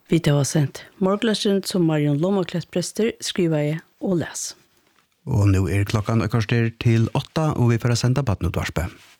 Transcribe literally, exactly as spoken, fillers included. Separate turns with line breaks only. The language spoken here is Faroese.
Vi tar oss sendt morgenløsjen som Marion Lommaklett-prester skriver jeg og les.
Og nå er klokkan kvarter til åtta, og vi får sende på et nytt varspe.